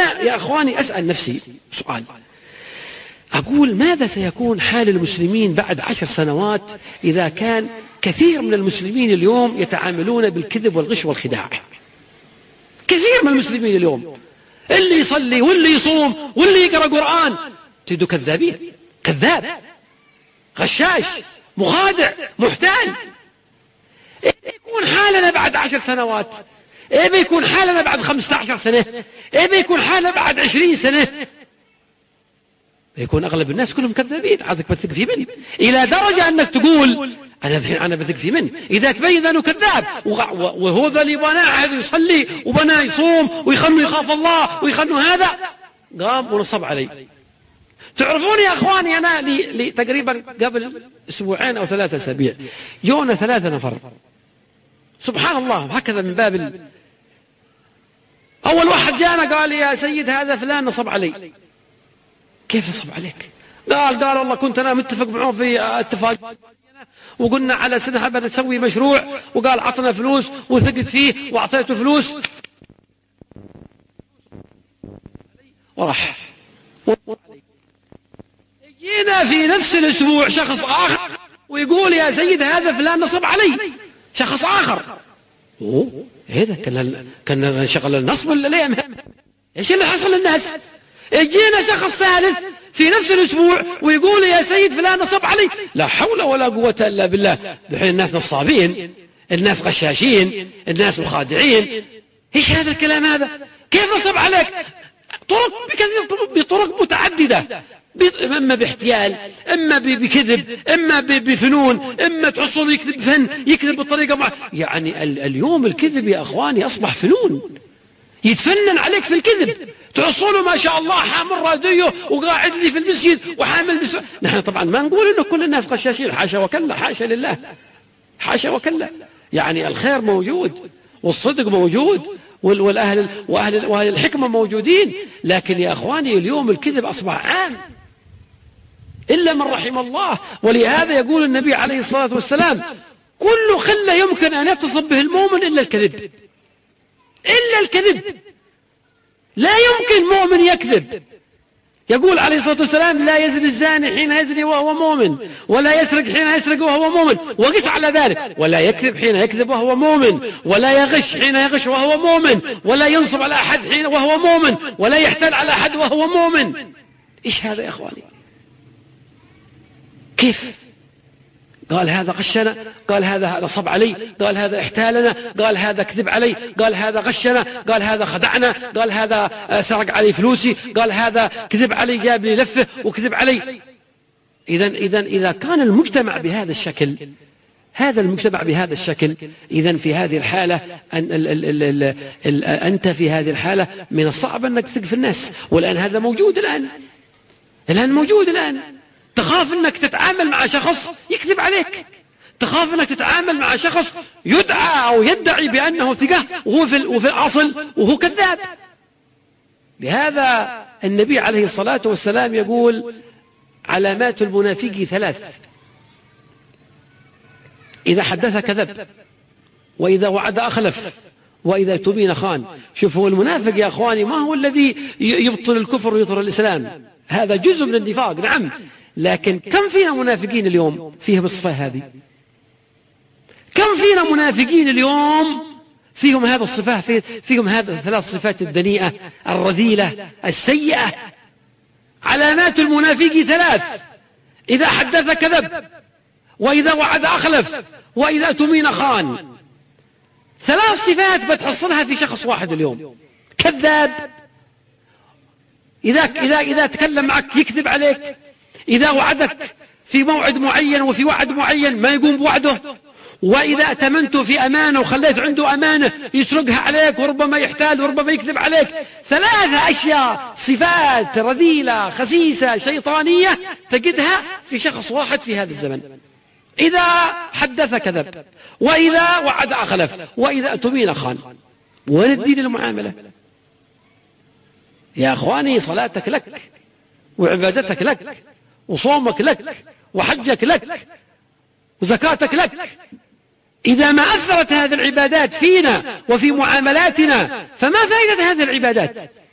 أنا يا أخواني أسأل نفسي سؤال، أقول ماذا سيكون حال المسلمين بعد 10 سنوات إذا كان كثير من المسلمين اليوم يتعاملون بالكذب والغش والخداع؟ كثير من المسلمين اليوم اللي يصلي واللي يصوم واللي يقرأ قرآن تجدوا كذابين، كذاب، غشاش، مخادع، محتال. إيه بيكون حالنا بعد 10 سنوات؟ إيه بيكون حالنا بعد 15 سنة؟ إيه بيكون حالنا بعد 20 سنة؟ يكون أغلب الناس كلهم كذابين. عادك بثق في مني إلى درجة أنك تقول أنا بثق في مني إذا تبين أنه كذاب، وهو ذا اللي بناه يصلي وبناه يصوم ويخنوا يخاف الله ويخنوا هذا، قام ونصب علي. تعرفون يا أخواني أنا لي تقريبا قبل 2 أو 3 أسابيع جونا 3 نفر، سبحان الله هكذا من باب أول واحد جانا قال يا سيد هذا فلان نصب علي. كيف نصب عليك؟ قال والله كنت أنا متفق معه في اتفاق وقلنا على سنة بنسوي مشروع، وقال عطنا فلوس وثقت فيه وأعطيته فلوس وراح. جينا في نفس الأسبوع شخص آخر ويقول يا سيد هذا فلان نصب علي، شخص آخر. هذا كان شغل النصب ولا ليه؟ ايش اللي حصل للناس؟ جينا شخص ثالث في نفس الأسبوع ويقول يا سيد فلان نصب علي. لا حول ولا قوة إلا بالله. دحين الناس نصابين، الناس غشاشين، الناس مخادعين. ايش هذا الكلام هذا؟ كيف نصب عليك؟ بطرق متعددة، اما باحتيال، اما بكذب، اما بفنون، اما تحصل يكذب فن، يكذب بطريقة يعني اليوم الكذب يا اخواني اصبح فنون، يتفنن عليك في الكذب. تحصله ما شاء الله حامل راديو وقاعد لي في المسجد وحامل نحن طبعا ما نقول انه كل الناس غشاشين، حاشا وكلا، حاشا لله، حاشا وكلا. يعني الخير موجود والصدق موجود واهل الحكمة موجودين، لكن يا اخواني اليوم الكذب اصبح عام إلا من رحم الله. ولهذا يقول النبي عليه الصلاة والسلام كل خلة يمكن أن يتصف به المؤمن إلا الكذب، إلا الكذب. لا يمكن مؤمن يكذب. يقول عليه الصلاة والسلام لا يزني الزاني حين يزني وهو مؤمن، ولا يسرق حين يسرق وهو مؤمن، وقس على ذلك ولا يكذب حين يكذب وهو مؤمن، ولا يغش حين يغش وهو مؤمن، ولا ينصب على أحد حين وهو مؤمن، ولا يحتال على أحد وهو مؤمن. إيش هذا يا أخواني؟ كيف؟ قال هذا غشنا، قال هذا نصب علي، قال هذا احتالنا، قال هذا كذب علي، قال هذا غشنا، قال هذا خدعنا، قال هذا سرق علي فلوسي، قال هذا كذب علي جاب لي لفه وكذب علي. إذا كان المجتمع بهذا الشكل، هذا المجتمع بهذا الشكل، إذن في هذه الحالة أنت في هذه الحالة من الصعب أنك تثق في الناس. والآن هذا موجود، الآن موجود. الآن تخاف أنك تتعامل مع شخص يكذب عليك، تخاف أنك تتعامل مع شخص يدعى أو يدعي بأنه ثقة وهو في الأصل وهو كذاب. لهذا النبي عليه الصلاة والسلام يقول علامات المنافق 3: إذا حدث كذب، وإذا وعد أخلف، وإذا اؤتمن خان. شوفوا المنافق يا أخواني ما هو الذي يبطل الكفر ويظهر الإسلام، هذا جزء من النفاق نعم، لكن كم فينا منافقين اليوم فيهم الصفة هذه؟ كم فينا منافقين اليوم فيهم هذا الصفة، فيهم هذه 3 صفات الدنيئة الرذيلة السيئة؟ علامات المنافق 3: إذا حدث كذب، وإذا وعد أخلف، وإذا اؤتمن خان. 3 صفات بتحصلها في شخص واحد اليوم. كذاب، إذا تكلم معك يكذب عليك، إذا وعدك في موعد معين وفي وعد معين ما يقوم بوعده، وإذا ائتمنته في أمانة وخليت عنده أمانة يسرقها عليك وربما يحتال وربما يكذب عليك. 3 أشياء، صفات رذيلة خسيسة شيطانية تجدها في شخص واحد في هذا الزمن. إذا حدث كذب، وإذا وعد أخلف، وإذا اؤتمن خان. وين الدين المعاملة يا أخواني؟ صلاتك لك، وعبادتك لك، وصومك لك، وحجك لك، وزكاتك لك. إذا ما أثرت هذه العبادات فينا وفي معاملاتنا فما فائدة هذه العبادات؟